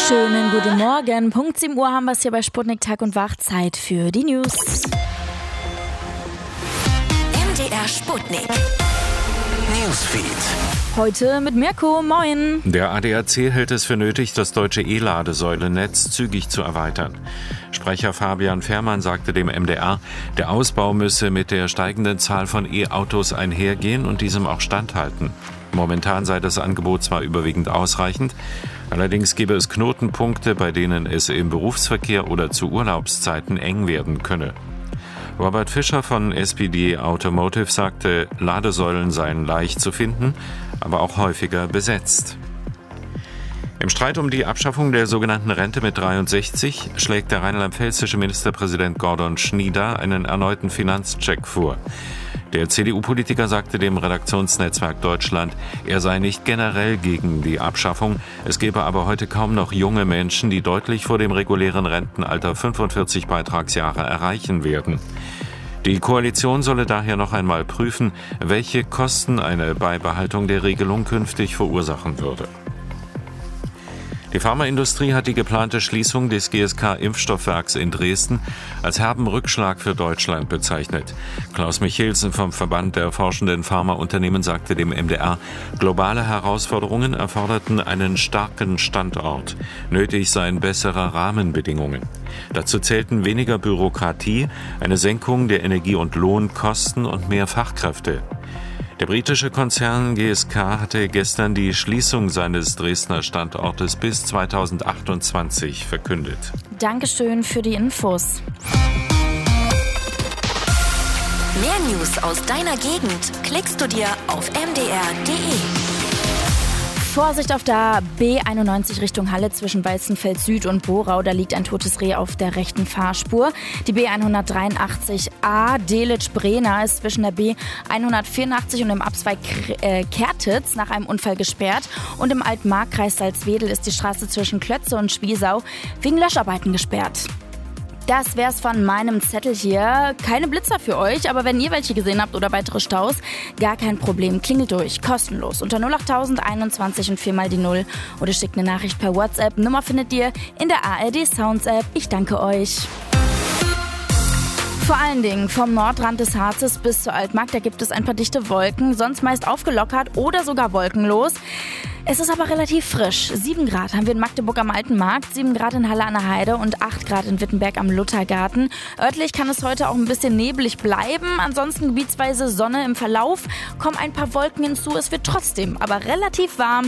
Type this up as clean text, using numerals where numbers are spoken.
Schönen guten Morgen. Punkt 7 Uhr haben wir es hier bei Sputnik Tag und Wach. Zeit für die News. MDR Sputnik. Newsfeed. Heute mit Mirko. Moin. Der ADAC hält es für nötig, das deutsche E-Ladesäulennetz zügig zu erweitern. Sprecher Fabian Fährmann sagte dem MDR, der Ausbau müsse mit der steigenden Zahl von E-Autos einhergehen und diesem auch standhalten. Momentan sei das Angebot zwar überwiegend ausreichend, allerdings gebe es Knotenpunkte, bei denen es im Berufsverkehr oder zu Urlaubszeiten eng werden könne. Robert Fischer von SPD Automotive sagte, Ladesäulen seien leicht zu finden, aber auch häufiger besetzt. Im Streit um die Abschaffung der sogenannten Rente mit 63 schlägt der rheinland-pfälzische Ministerpräsident Gordon Schnieder einen erneuten Finanzcheck vor. Der CDU-Politiker sagte dem Redaktionsnetzwerk Deutschland, er sei nicht generell gegen die Abschaffung. Es gebe aber heute kaum noch junge Menschen, die deutlich vor dem regulären Rentenalter 45 Beitragsjahre erreichen werden. Die Koalition solle daher noch einmal prüfen, welche Kosten eine Beibehaltung der Regelung künftig verursachen würde. Die Pharmaindustrie hat die geplante Schließung des GSK-Impfstoffwerks in Dresden als herben Rückschlag für Deutschland bezeichnet. Klaus Michelsen vom Verband der forschenden Pharmaunternehmen sagte dem MDR, globale Herausforderungen erforderten einen starken Standort. Nötig seien bessere Rahmenbedingungen. Dazu zählten weniger Bürokratie, eine Senkung der Energie- und Lohnkosten und mehr Fachkräfte. Der britische Konzern GSK hatte gestern die Schließung seines Dresdner Standortes bis 2028 verkündet. Dankeschön für die Infos. Mehr News aus deiner Gegend klickst du dir auf mdr.de. Vorsicht auf der B91 Richtung Halle zwischen Weißenfeld Süd und Borau. Da liegt ein totes Reh auf der rechten Fahrspur. Die B183a Delitzsch-Brena ist zwischen der B184 und dem Abzweig Kertitz nach einem Unfall gesperrt. Und im Altmarkkreis Salzwedel ist die Straße zwischen Klötze und Schwiesau wegen Löscharbeiten gesperrt. Das wär's von meinem Zettel hier. Keine Blitzer für euch, aber wenn ihr welche gesehen habt oder weitere Staus, gar kein Problem. Klingelt durch, kostenlos, unter 08021 und 4 mal die 0 oder schickt eine Nachricht per WhatsApp. Nummer findet ihr in der ARD Sounds App. Ich danke euch. Vor allen Dingen vom Nordrand des Harzes bis zur Altmark, da gibt es ein paar dichte Wolken, sonst meist aufgelockert oder sogar wolkenlos. Es ist aber relativ frisch. 7 Grad haben wir in Magdeburg am Alten Markt, 7 Grad in Halle an der Heide und 8 Grad in Wittenberg am Luthergarten. Örtlich kann es heute auch ein bisschen nebelig bleiben, ansonsten gebietsweise Sonne im Verlauf, kommen ein paar Wolken hinzu. Es wird trotzdem aber relativ warm.